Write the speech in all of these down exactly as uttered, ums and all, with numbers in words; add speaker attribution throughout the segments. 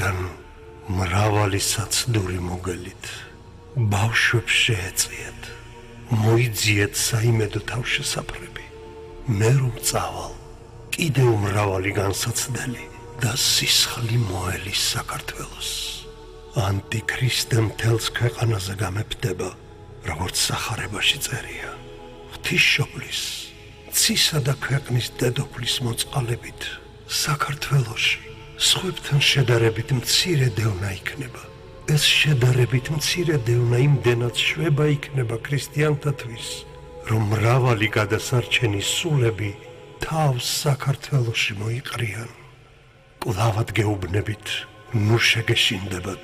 Speaker 1: მათგან მრავალი საცდური მოგელით ბავშვებს შეეწიეთ, მოიძიეთ საიმედო თავშესაფრები, მე რომ წავალ, კიდევ მრავალი განსაცდელი და სისხლი მოელის საქართველოს. ანტიქრისტე მთელს ქვეყანაზე გამეფდება, როგორც სახარებაში წერია. ღვთისმშობლის, ცისა და ქვეყნის დედოფლის მოწყალებით საქართველოში სხვებთან შედარებით მცირე დევნა იქნება. ეს შედარებით მცირე დევნა იმდენად შვება იქნება ქრისტიანთათვის, რომ მრავალი გადასარჩენის სულები თავს საქართველოში მოიყრიან. კვლავად გეუბნებით, ნუ შეგეშინდებათ.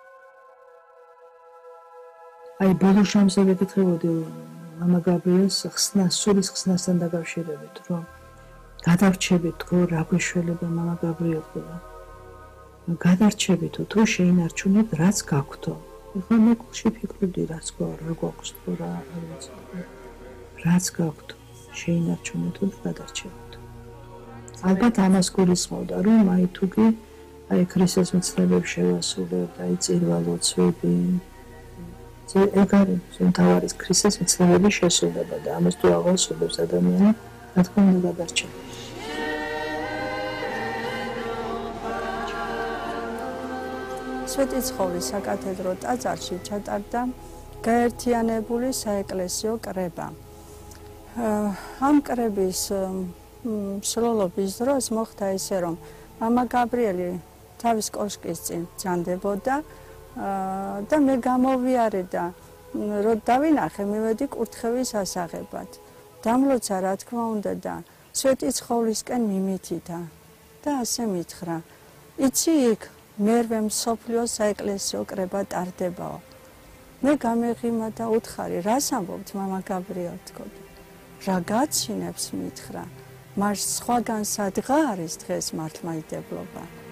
Speaker 2: აი ბოლო შამზე ვეკითხებოდი მამა გაბრიელს ხსნას, სულის ხსნასთან დაკავშირებით, რომ გადარჩებით თქო რა გვეშველება მამა გაბრიელმა. გადარჩებითო თუ შეინარჩუნეთ რაც გაქვთო. ეხლა მე კულში ფიქრობდი რაც რა გვაქვს თქო რა რაც გაქვთო შეინარჩუნეთო და გადარჩებით. ალბათ ამას გულისხმობდა რომ აი თუგი აი ქრისტეს მცნებებს შევასრულებთ, აი წირვალოცვები ეგ არის მთავარი ქრისტეს მცნებების შესრულება და ამას თუ აღასრულებს ადამიანი, რა თქმა უნდა გადარჩება.
Speaker 3: სვეტიცხოვლის საკათედრო ტაძარში ჩატარდა გაერთიანებული საეკლესიო კრება. ამ კრების მსვლელობის დროს მოხდა ისე, რომ მამა გაბრიელი თავის კოშკის წინ ჯანდებოდა და მე გამოვიარე და რომ დავინახე, მივედი კურთხევის ასაღებად. დამლოცა რა თქმა უნდა და სვეტიცხოვლისკენ მიმითიდა და ასე მითხრა, იცი იქ მერვე მსოფლიო საეკლესიო კრება ტარდებაო. მე გამეღიმა და უთხარი, რას ამბობთ მამა გაბრიელ თქო? რა გაცინებს მითხრა, მას სხვაგან სადღა არის დღეს მართლმადიდებლობა.